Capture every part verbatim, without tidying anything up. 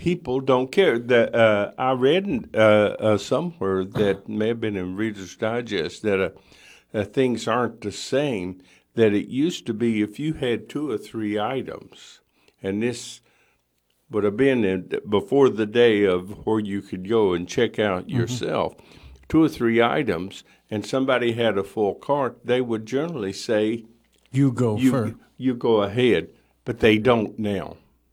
people don't care. The, uh, I read uh, uh, somewhere that may have been in Reader's Digest that uh, uh, things aren't the same. That it used to be if you had two or three items, and this would have been in, before the day of where you could go and check out mm-hmm. yourself, two or three items, and somebody had a full cart, they would generally say, "You go you, first. You go ahead," but they don't now.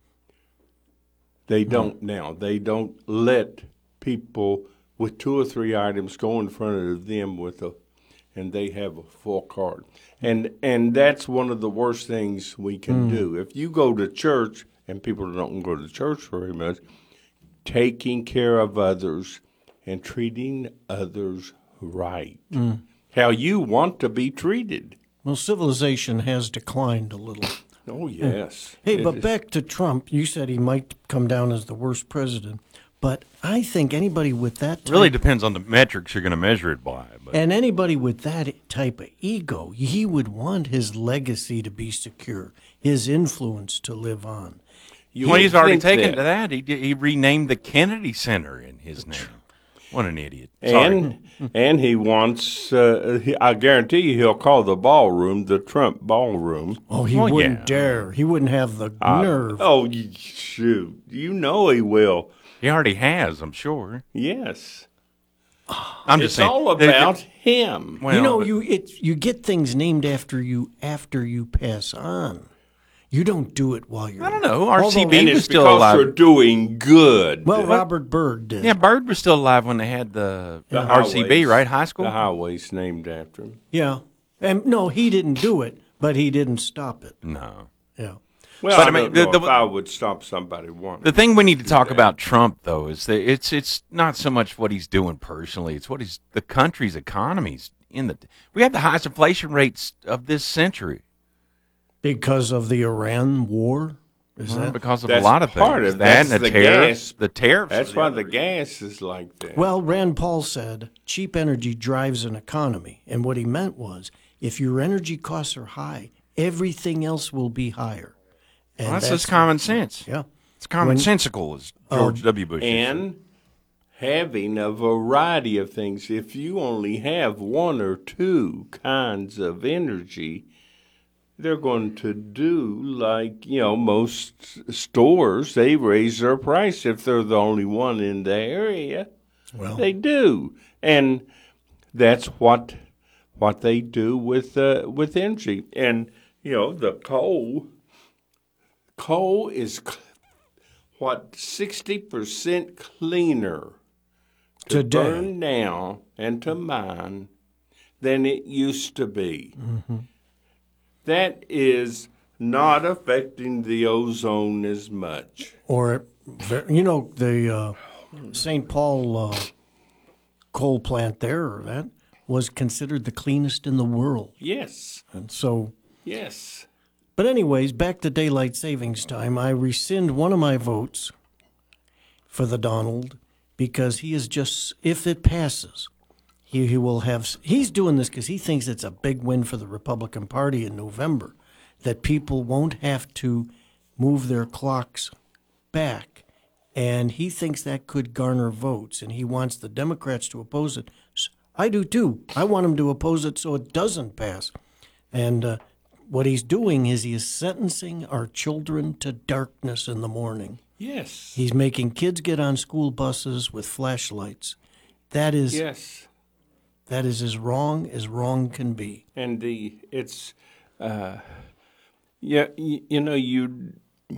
They don't mm-hmm. now. They don't let people with two or three items go in front of them with a, and they have a full cart. And and that's one of the worst things we can mm. do. If you go to church, and people don't go to church very much, taking care of others and treating others right. Mm. How you want to be treated. Well, civilization has declined a little. Oh, yes. Hey, it but is. Back to Trump. You said he might come down as the worst president. But I think anybody with that type, really depends on the metrics you're going to measure it by. But. And anybody with that type of ego, he would want his legacy to be secure, his influence to live on. You well, he's already taken that. to that. He he renamed the Kennedy Center in his name. What an idiot! Sorry. And and he wants. Uh, he, I guarantee you, he'll call the ballroom the Trump ballroom. Oh, he well, wouldn't yeah. dare. He wouldn't have the uh, nerve. Oh, shoot! You know he will. He already has, I'm sure. Yes. I'm just it's saying. all about him. Well, you know, you it, you get things named after you after you pass on. You don't do it while you're. I don't know. R C B and was it's still because alive. They're doing good. Well, Robert Byrd did. Yeah, Byrd was still alive when they had the, the R C B, highways, right? High school. The highways named after him. Yeah, and no, he didn't do it, but he didn't stop it. No. Yeah. Well, but, I, I mean, the, the, if I would stop somebody wanting. The thing we need to talk that. about Trump, though, is that it's it's not so much what he's doing personally; it's what he's the country's economy's in the. We have the highest inflation rates of this century because of the Iran war. Is well, that because of that's a lot of part things? Of, that that's and the, the tariffs. gas. The tariffs. That's the why other. the gas is like that. Well, Rand Paul said cheap energy drives an economy, and what he meant was if your energy costs are high, everything else will be higher. Well, that's, that's just common sense. Yeah. It's commonsensical, as George uh, W. Bush and said. Having a variety of things. If you only have one or two kinds of energy, they're going to do like, you know, most stores, they raise their price if they're the only one in the area. Well, they do. And that's what what they do with uh, with energy. And, you know, the coal... Coal is, what, sixty percent cleaner to Today. burn down and to mine than it used to be. Mm-hmm. That is not affecting the ozone as much. Or, you know, the uh, Saint Paul uh, coal plant there, that was considered the cleanest in the world. Yes. And so... Yes. But anyways, back to daylight savings time. I rescind one of my votes for the Donald because he is just, if it passes, he, he will have, he's doing this because he thinks it's a big win for the Republican Party in November, that people won't have to move their clocks back. And he thinks that could garner votes, and he wants the Democrats to oppose it. I do too. I want him to oppose it so it doesn't pass. And, uh, what he's doing is he is sentencing our children to darkness in the morning. Yes. He's making kids get on school buses with flashlights. That is yes. That is as wrong as wrong can be. And the it's uh, yeah you, you know you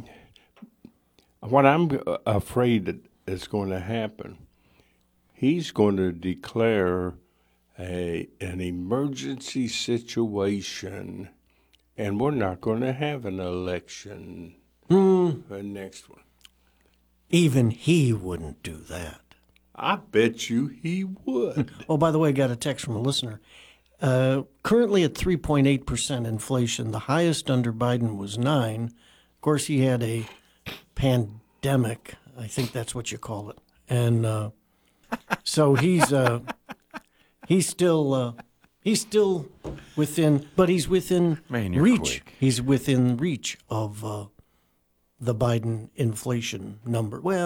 what I'm afraid is going to happen. He's going to declare a an emergency situation. And we're not going to have an election mm. the next one. Even he wouldn't do that. I bet you he would. Oh, by the way, I got a text from a listener. Uh, currently at three point eight percent inflation. The highest under Biden was nine. Of course, he had a pandemic. I think that's what you call it. And uh, so he's uh, he's still... Uh, He's still within, but he's within Man, you're reach. quick. He's within reach of uh, the Biden inflation number. Well,